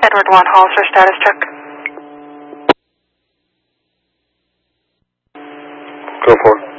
Edward 1 Hollister, status check. Go for it.